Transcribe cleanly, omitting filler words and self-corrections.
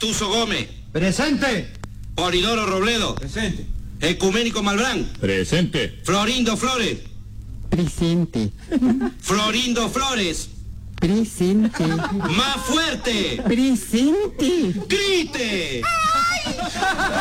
Tuso Gómez. Presente. Polidoro Robledo. Presente. Ecuménico Malbrán. Presente. Florindo Flores. Presente. Florindo Flores. Presente. ¡Más fuerte! Presente. ¡Grite!